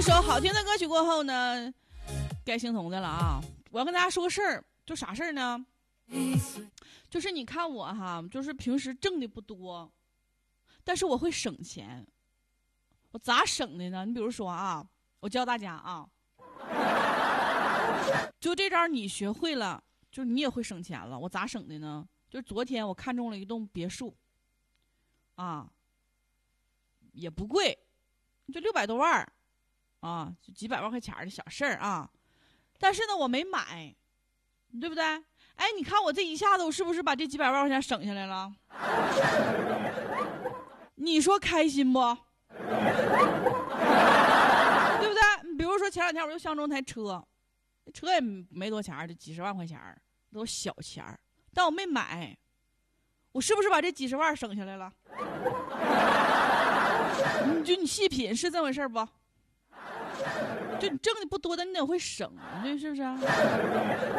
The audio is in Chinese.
首好听的歌曲过后呢，该相同的了啊！我要跟大家说个事儿，就啥事儿呢？就是你看我哈，就是平时挣的不多，但是我会省钱。我咋省的呢？你比如说啊，我教大家啊，就这招你学会了，就是你也会省钱了。我咋省的呢？就是昨天我看中了一栋别墅，啊，也不贵，就600多万啊，就几百万块钱的小事儿啊。但是呢，我没买，对不对？哎，你看我这一下子，我是不是把这几百万块钱省下来了？你说开心不？对不对？比如说前两天我又相中台车，车也没多钱，就几十万块钱，都小钱，但我没买，我是不是把这几十万省下来了？你细品是这回事不？就你挣的不多的，你得会省，对是不是？